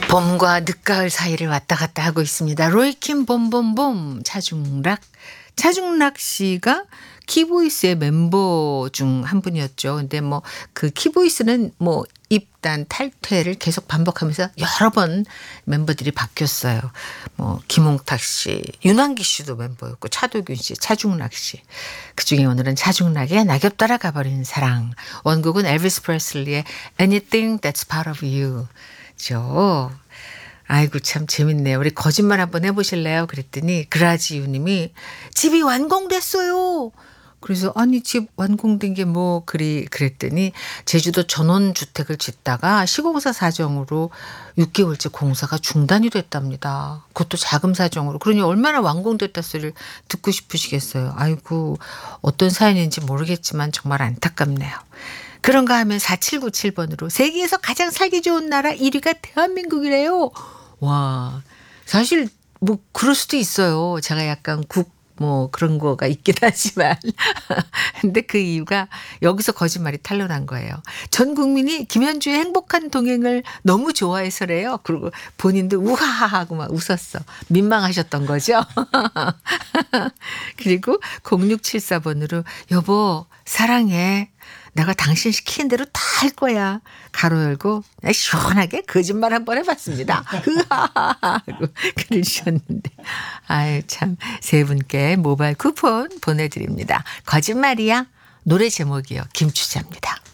봄과 늦가을 사이를 왔다 갔다 하고 있습니다. 로이킴 봄봄봄 차중락 씨가 키보이스의 멤버 중 한 분이었죠. 근데 뭐 그 키보이스는 뭐 입단 탈퇴를 계속 반복하면서 여러 번 멤버들이 바뀌었어요. 뭐 김홍탁 씨, 윤환기 씨도 멤버였고 차도균 씨, 차중락 씨. 그중에 오늘은 차중락의 낙엽 따라가 버린 사랑. 원곡은 엘비스 프레슬리의 Anything That's Part of You. 죠. 아이고 참 재밌네요. 우리 거짓말 한번 해보실래요? 그랬더니 그라지유 님이 집이 완공됐어요. 그래서 아니 집 완공된 게 뭐 그랬더니 제주도 전원주택을 짓다가 시공사 사정으로 6개월째 공사가 중단이 됐답니다. 그것도 자금 사정으로. 그러니 얼마나 완공됐다 소리를 듣고 싶으시겠어요. 아이고 어떤 사연인지 모르겠지만 정말 안타깝네요. 그런가 하면 4797번으로 세계에서 가장 살기 좋은 나라 1위가 대한민국이래요. 와, 사실 뭐 그럴 수도 있어요. 제가 약간 뭐 그런 거가 있긴 하지만. 근데 그 이유가 여기서 거짓말이 탄로난 거예요. 전 국민이 김현주의 행복한 동행을 너무 좋아해서래요. 그리고 본인도 우하하하고 막 웃었어. 민망하셨던 거죠. 그리고 0674번으로 여보 사랑해. 내가 당신 시키는 대로 다 할 거야. 가로 열고 시원하게 거짓말 한번 해봤습니다. 하고 글을 주셨는데 아유 참 세 분께 모바일 쿠폰 보내드립니다. 거짓말이야. 노래 제목이요. 김추자입니다.